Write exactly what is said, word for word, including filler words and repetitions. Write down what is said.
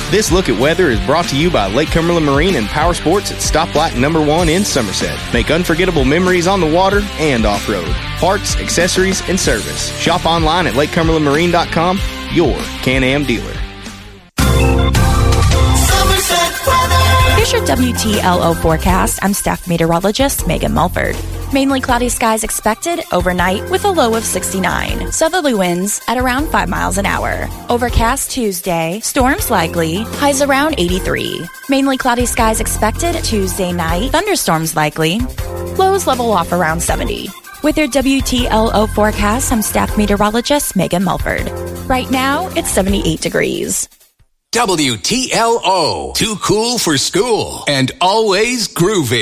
This look at weather is brought to you by Lake Cumberland Marine and Power Sports at Stoplight Number One in Somerset. Make unforgettable memories on the water and off-road. Parts, accessories, and service. Shop online at lake cumberland marine dot com, your Can-Am dealer. Here's your W T L O forecast. I'm staff meteorologist Megan Mulford. Mainly cloudy skies expected overnight with a low of sixty-nine. Southerly winds at around five miles an hour. Overcast Tuesday. Storms likely. Highs around eighty-three. Mainly cloudy skies expected Tuesday night. Thunderstorms likely. Lows level off around seventy. With your W T L O forecast, I'm staff meteorologist Megan Mulford. Right now, it's seventy-eight degrees. W T L O. Too cool for school and always groovy.